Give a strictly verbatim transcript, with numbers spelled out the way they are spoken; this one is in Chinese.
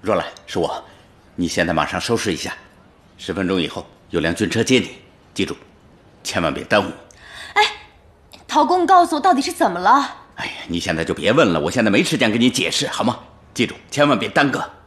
若兰，是我。你现在马上收拾一下，十分钟以后有辆军车接你。记住，千万别耽误。 哎，陶公，告诉我到底是怎么了？ 哎呀，你现在就别问了，我现在没时间跟你解释，好吗？记住，千万别耽搁。